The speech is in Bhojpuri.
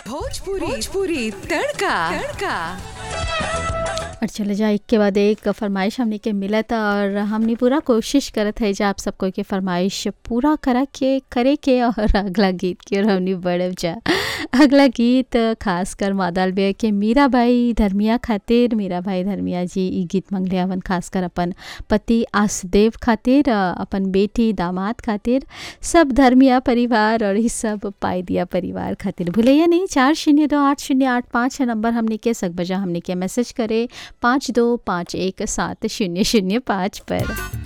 भोजपुरी तड़का तड़का। और चले जा एक के बाद एक फरमाइश हमने के मिलत और हमने पूरा कोशिश करत है जा आप सबको के फरमाइश पूरा करे के और अगला गीत की और हमने बढ़ब जा। अगला गीत खास कर मादाल बे के मीरा भाई धर्मिया खातिर, मीरा भाई धर्मिया जी ई गीत मंगले हवन खास कर अपन पति आसदेव खातिर, अपन बेटी दामाद खातिर, सब धर्मिया परिवार और ही सब पाई दिया परिवार खातिर। भूलिए नहीं 40280805 नंबर हमने के सक बजा हमने के मैसेज करे 52517005 पर।